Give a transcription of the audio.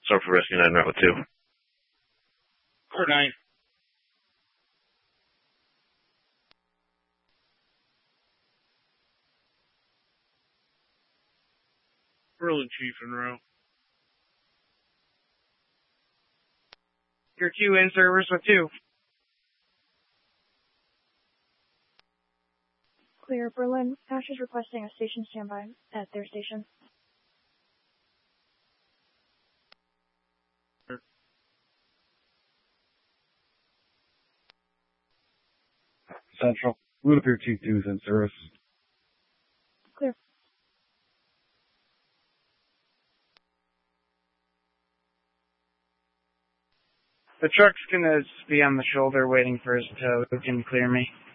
Sorry for Rescue 9, Route 2. Court 9. Berlin Chief en route. Tier 2 in service with 2. Clear. Berlin. Ash is requesting a station standby at their station. Central. Blue Pier 2-2 is in service. Clear. The truck's gonna be on the shoulder waiting for his tow. Can you clear me?